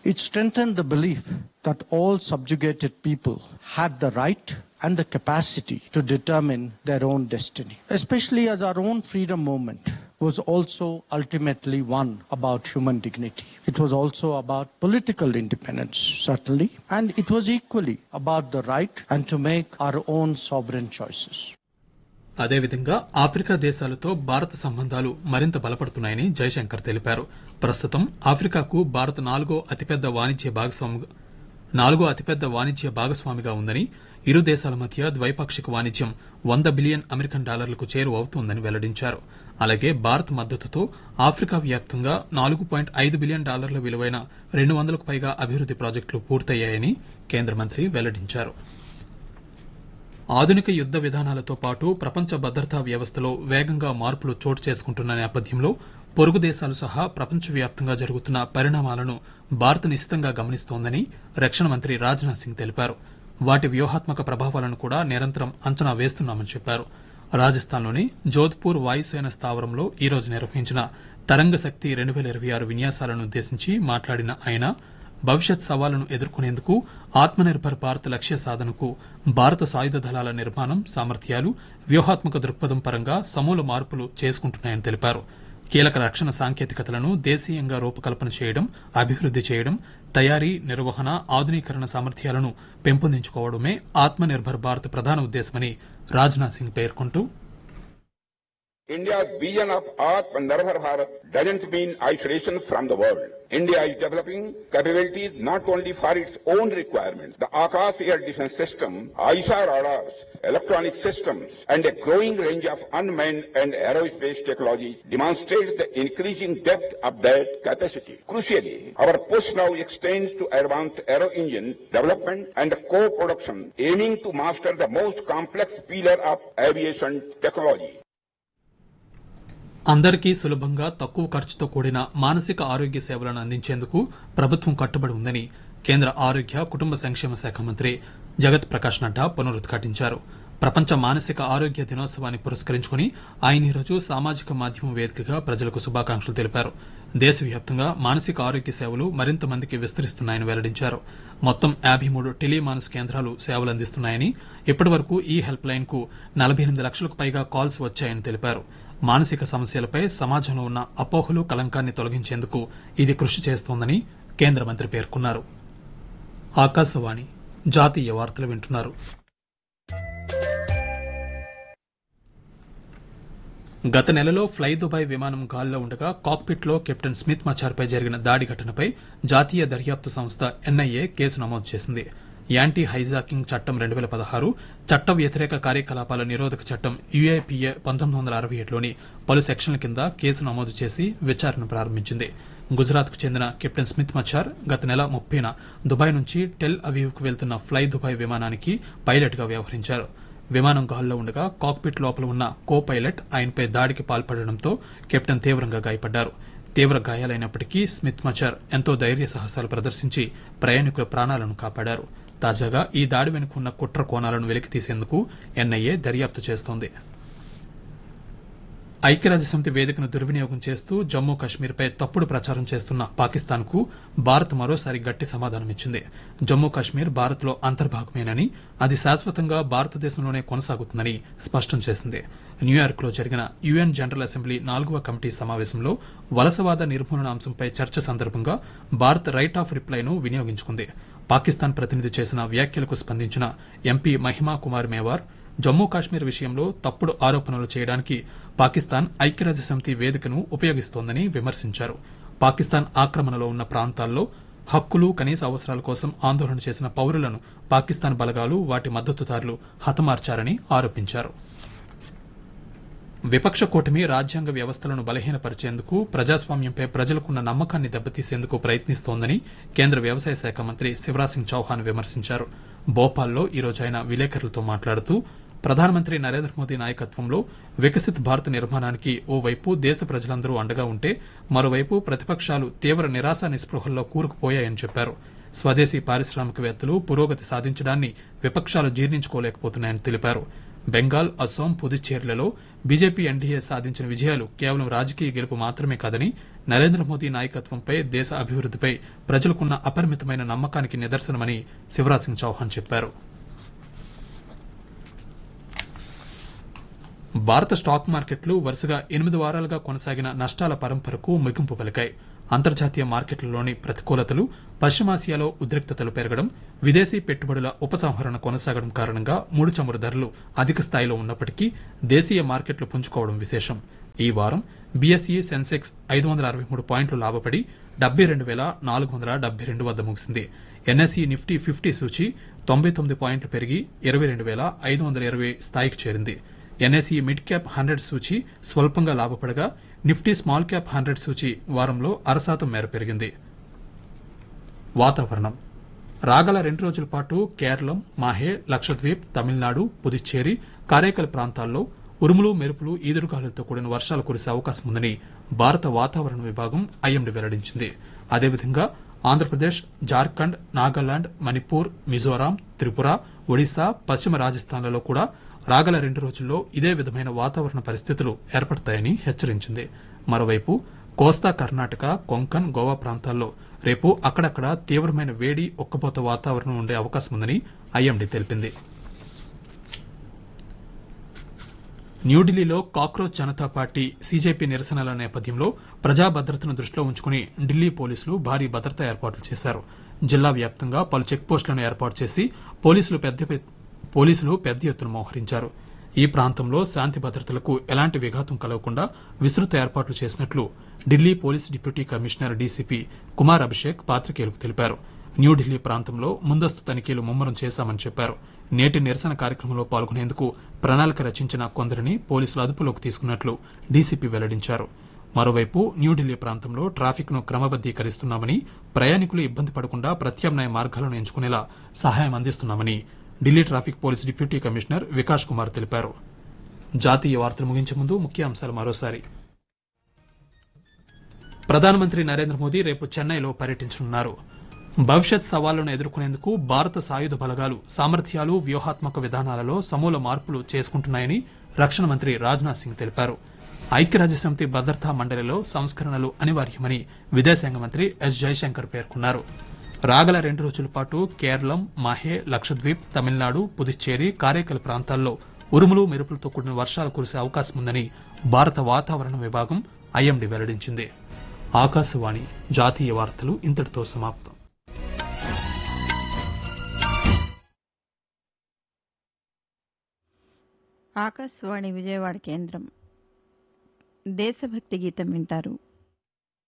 It strengthened the belief that all subjugated people had the right and the capacity to determine their own destiny, especially as our own freedom movement was also ultimately one about human dignity. It was also about political independence, certainly, and it was equally about the right and to make our own sovereign choices. అదేవిధంగా Africa దేశాలతో భారత సంబంధాలు మరింత బలపడుతున్నాయని జయశంకర్ తెలిపారు. ప్రస్తుతం ఆఫ్రికాకు భారత్ నాలుగో అతిపెద్ద వాణిజ్య భాగస్వామిగా ఉందని, ఇరు దేశాల మధ్య ద్వైపాక్షిక వాణిజ్యం $100 బిలియన్ చేరువవుతోందని వెల్లడించారు. అలాగే భారత్ మద్దతుతో ఆఫ్రికా వ్యాప్తంగా $4.5 బిలియన్ విలువైన 200కు పైగా అభివృద్ది ప్రాజెక్టులు పూర్తయ్యాయని కేంద్ర మంత్రి వెల్లడించారు. ఆధునిక యుద్ద విధానాలతో పాటు ప్రపంచ భద్రతా వ్యవస్థలో వేగంగా మార్పులు చోటు చేసుకుంటున్న నేపథ్యంలో పొరుగు దేశాలు సహా ప్రపంచవ్యాప్తంగా జరుగుతున్న పరిణామాలను భారత్ నిశితంగా గమనిస్తోందని రక్షణ మంత్రి రాజ్నాథ్ సింగ్ తెలిపారు. వాటి వ్యూహాత్మక ప్రభావాలను కూడా నిరంతరం అంచనా వేస్తున్నామని చెప్పారు. రాజస్థాన్లోని జోధ్పూర్ వాయుసేన స్థావరంలో ఈ రోజు నిర్వహించిన తరంగ శక్తి 2026 విన్యాసాలను ఉద్దేశించి మాట్లాడిన ఆయన భవిష్యత్ సవాళ్లను ఎదుర్కొనేందుకు ఆత్మనిర్భర్ భారత్ లక్ష్య సాధనకు భారత సాయుధ దళాల నిర్మాణం, సామర్థ్యాలు, వ్యూహాత్మక దృక్పథం పరంగా సమూల మార్పులు చేసుకుంటున్నాయని తెలిపారు. కీలక రక్షణ సాంకేతికతలను దేశీయంగా రూపకల్పన చేయడం, అభివృద్ది చేయడం, తయారీ, నిర్వహణ, ఆధునీకరణ సామర్థ్యాలను పెంపొందించుకోవడమే ఆత్మనిర్భర్ భారత్ ప్రధాన ఉద్దేశమని రాజ్నాథ్ సింగ్ పేర్కొంటూ, India's vision of Atmanirbhar Bharat doesn't mean isolation from the world. India is developing capabilities not only for its own requirements. The Akash Air Defense System, ISAR radars, electronic systems, and a growing range of unmanned and aerospace technology demonstrates the increasing depth of that capacity. Crucially, our push now extends to advanced aero engine development and co-production, aiming to master the most complex pillar of aviation technology. అందరికీ సులభంగా తక్కువ ఖర్చుతో కూడిన మానసిక ఆరోగ్య సేవలను అందించేందుకు ప్రభుత్వం కట్టుబడి ఉందని కేంద్ర ఆరోగ్య, కుటుంబ సంక్షేమ శాఖ మంత్రి జగత్ ప్రకాష్ నడ్డా పునరుద్ఘాటించారు. ప్రపంచ మానసిక ఆరోగ్య దినోత్సవాన్ని పురస్కరించుకుని ఆయన ఈరోజు సామాజిక మాధ్యమం వేదికగా ప్రజలకు శుభాకాంక్షలు తెలిపారు. దేశవ్యాప్తంగా మానసిక ఆరోగ్య సేవలు మరింత మందికి విస్తరిస్తున్నాయని వెల్లడించారు. మొత్తం 53 టెలిమానస్ కేంద్రాలు సేవలు అందిస్తున్నాయని, ఇప్పటి వరకు ఈ హెల్ప్ లైన్ కు 48 లక్షలకు పైగా కాల్స్ వచ్చాయని తెలిపారు. మానసిక సమస్యలపై సమాజంలో ఉన్న అపోహలు, కలంకాన్ని తొలగించేందుకు ఇది కృషి చేస్తోందని కేంద్ర మంత్రి పేర్కొన్నారు. ఆకాశవాణి జాతీయ వార్తలు వింటున్నారు. గత నెలలో ఫ్లై దుబాయ్ విమానం గాల్లో ఉండగా కాక్పిట్ లో కెప్టెన్ స్మిత్ మచార్పై జరిగిన దాడి ఘటనపై జాతీయ దర్యాప్తు సంస్థ ఎన్ఐఏ కేసు నమోదు చేసింది. యాంటీ హైజాకింగ్ చట్టం 2016, చట్ట వ్యతిరేక కార్యకలాపాల నిరోధక చట్టం యుఐపిఏ 1967లోని పలు సెక్షన్ల కింద కేసు నమోదు చేసి విచారణ ప్రారంభించింది. గుజరాత్ కు చెందిన కెప్టెన్ స్మిత్ మచార్ గత నెల 30న దుబాయ్ నుంచి టెల్ అవీవ్ కు వెళ్తున్న ఫ్లై దుబాయ్ విమానానికి పైలట్ గా వ్యవహరించారు. విమానం గాల్లో ఉండగా కాక్పిట్ లోపల ఉన్న కో పైలట్ ఆయనపై దాడికి పాల్పడడంతో కెప్టెన్ తీవ్రంగా గాయపడ్డారు. తీవ్ర గాయాలైనప్పటికీ స్మిత్ మచార్ ఎంతో ధైర్య సాహసాలు ప్రదర్శించి ప్రయాణికుల ప్రాణాలను కాపాడారు. తాజాగా ఈ దాడి వెనుకున్న కుట్ర కోణాలను వెలికితీసేందుకు ఎన్ఐఏ దర్యాప్తు చేస్తోంది. ఐక్యరాజ్యసమితి వేదికను దుర్వినియోగం చేస్తూ జమ్మూ కశ్మీర్పై తప్పుడు ప్రచారం చేస్తున్న పాకిస్తాన్ కు భారత్ మరోసారి గట్టి సమాధానమిచ్చింది. జమ్మూ కశ్మీర్ భారత్ లో అంతర్భాగమేనని, అది శాశ్వతంగా భారతదేశంలోనే కొనసాగుతుందని స్పష్టం చేసింది. న్యూయార్క్ లో జరిగిన యుఎన్ జనరల్ అసెంబ్లీ 4వ కమిటీ సమావేశంలో వలసవాద నిర్మూలన అంశంపై చర్చ సందర్భంగా భారత్ రైట్ ఆఫ్ రిప్లైను వినియోగించుకుంది. పాకిస్తాన్ ప్రతినిధి చేసిన వ్యాఖ్యలకు స్పందించిన ఎంపీ మహిమా కుమార్ మేవార్ జమ్మూ కాశ్మీర్ విషయంలో తప్పుడు ఆరోపణలు చేయడానికి పాకిస్తాన్ ఐక్యరాజ్యసమితి వేదికను ఉపయోగిస్తోందని విమర్శించారు. పాకిస్తాన్ ఆక్రమణలో ఉన్న ప్రాంతాల్లో హక్కులు, కనీస అవసరాల కోసం ఆందోళన చేసిన పౌరులను పాకిస్తాన్ బలగాలు, వాటి మద్దతుదారులు హతమార్చారని ఆరోపించారు. విపక్ష కూటమి రాజ్యాంగ వ్యవస్థలను బలహీనపరిచేందుకు, ప్రజాస్వామ్యంపై ప్రజలకున్న నమ్మకాన్ని దెబ్బతీసేందుకు ప్రయత్నిస్తోందని కేంద్ర వ్యవసాయ శాఖ మంత్రి శివరాజ్ సింగ్ చౌహాన్ విమర్శించారు. భోపాల్లో ఈరోజు ఆయన విలేకరులతో మాట్లాడుతూ, ప్రధానమంత్రి నరేంద్ర మోదీ నాయకత్వంలో వికసిత్ భారత్ నిర్మాణానికి ఓవైపు దేశ ప్రజలందరూ అండగా ఉంటే, మరోవైపు ప్రతిపక్షాలు తీవ్ర నిరాశ నిస్పృహల్లో కూరుకుపోయాయని చెప్పారు. స్వదేశీ పారిశ్రామికవేత్తలు పురోగతి సాధించడాన్ని విపక్షాలు జీర్ణించుకోలేకపోతున్నాయని తెలిపారు. బెంగాల్, అస్సోం, పుదుచ్చేరిలలో బీజేపీ ఎన్డీఏ సాధించిన విజయాలు కేవలం రాజకీయ గెలుపు మాత్రమే కాదని నరేంద్ర మోదీ నాయకత్వంపై దేశ అభివృద్దిపై ప్రజలకున్న అపరిమితమైన నమ్మకానికి నిదర్శనమని శివరాజ్ సింగ్ చౌహాన్ చెప్పారు. భారత స్టాక్ మార్కెట్లు వరుసగా 8 వారాలుగా కొనసాగిన నష్టాల పరంపరకు ముగింపు పలికాయి. అంతర్జాతీయ మార్కెట్లలోని ప్రతికూలతలు, పశ్చిమాసియాలో ఉద్రిక్తతలు పెరగడం, విదేశీ పెట్టుబడుల ఉపసంహరణ కొనసాగడం కారణంగా ముడి చమురు ధరలు అధిక స్థాయిలో ఉన్నప్పటికీ దేశీయ మార్కెట్లు పుంజుకోవడం విశేషం. ఈ వారం బీఎస్ఈ సెన్సెక్స్ 563 పాయింట్లు లాభపడి 72,472 వద్ద ముగిసింది. ఎన్ఎస్ఈ నిఫ్టీ 50 సూచీ 99 పాయింట్లు పెరిగి 22,520 స్థాయికి చేరింది. ఎన్ఎస్ఈ మిడ్ క్యాప్ 100 సూచీ స్వల్పంగా లాభపడగా నిఫ్టీ స్మాల్ క్యాప్ 100 సూచీ వారంలో 0.5% మేర పెరిగింది. వాతావరణం రాగల 2 రోజుల పాటు కేరళం, మాహే, లక్షద్వీప్, తమిళనాడు, పుదుచ్చేరి, కారైకల్ ప్రాంతాల్లో ఉరుములు, మెరుపులు, ఈదురుగాలులతో కూడిన వర్షాలు కురిసే అవకాశం ఉందని భారత వాతావరణ విభాగం ఐఎండీ వెల్లడించింది. అదేవిధంగా ఆంధ్రప్రదేశ్, జార్ఖండ్, నాగాలాండ్, మణిపూర్, మిజోరాం, త్రిపుర, ఒడిశా, పశ్చిమ రాజస్థాన్లలో కూడా రాగల 2 రోజుల్లో ఇదే విధమైన వాతావరణ పరిస్థితులు ఏర్పడతాయని హెచ్చరించింది. మరోవైపు కోస్తా కర్ణాటక, కొంకన్, గోవా ప్రాంతాల్లో రేపు అక్కడక్కడ తీవ్రమైన వేడి, ఉక్కపోత వాతావరణం ఉండే అవకాశం ఉందని ఐఎండీ తెలిపింది. న్యూఢిల్లీలో కాక్రోచ్ జనతా పార్టీ సీజేపీ నిరసనల నేపథ్యంలో ప్రజా భద్రతను దృష్టిలో ఉంచుకుని ఢిల్లీ పోలీసులు భారీ భద్రతా ఏర్పాట్లు చేశారు. జిల్లా వ్యాప్తంగా పలు చెక్పోస్టులను ఏర్పాటు చేసి పోలీసులు పెద్ద ఎత్తున మోహరించారు. ఈ ప్రాంతంలో శాంతి భద్రతలకు ఎలాంటి విఘాతం కలగకుండా విస్తృత ఏర్పాట్లు చేసినట్లు Delhi police deputy commissioner DCP Kumar Abhishek పాత్రికేయులకు తెలిపారు. న్యూఢిల్లీ ప్రాంతంలో ముందస్తు తనిఖీలు ముమ్మరం చేశామని చెప్పారు. నేటి నిరసన కార్యక్రమంలో పాల్గొనేందుకు ప్రణాళిక రచించిన కొందరిని పోలీసులు అదుపులోకి తీసుకున్నట్లు డీసీపీ వెల్లడించారు. మరోవైపు న్యూఢిల్లీ ప్రాంతంలో ట్రాఫిక్ ను క్రమబద్దీకరిస్తున్నామని, ప్రయాణికులు ఇబ్బంది పడకుండా ప్రత్యామ్నాయ మార్గాలను ఎంచుకునేలా సహాయం అందిస్తున్నామని Delhi traffic police deputy commissioner Vikas Kumar తెలిపారు. జాతీయ వార్తలు ముగించే ముందు ముఖ్యాంశాలు మరోసారి. ప్రధానమంత్రి నరేంద్ర మోదీ రేపు చెన్నైలో పర్యటించనున్నారు. భవిష్యత్ సవాళ్లను ఎదుర్కొనేందుకు భారత సాయుధ బలగాలు సామర్థ్యాలు, వ్యూహాత్మక విధానాలలో సమూల మార్పులు చేసుకుంటున్నాయని రక్షణ మంత్రి రాజ్నాథ్ సింగ్ తెలిపారు. ఐక్యరాజ్యసమితి భద్రతా మండలిలో సంస్కరణలు అనివార్యమని విదేశాంగ మంత్రి ఎస్ జైశంకర్ పేర్కొన్నారు. రాగల 2 రోజుల పాటు కేరళం, మాహే, లక్షద్వీప్, తమిళనాడు, పుదుచ్చేరి, కారైకల్ ప్రాంతాల్లో ఉరుములు, మెరుపులతో కూడిన వర్షాలు కురిసే అవకాశం ఉందని భారత వాతావరణ విభాగం ఐఎండీ వెల్లడించింది. ఆకాశవాణి జాతీయ వార్తలు ఇంతటితో సమాప్తం. ఆకాశవాణి విజయవాడ కేంద్రం. దేశభక్తి గీతం వింటారు.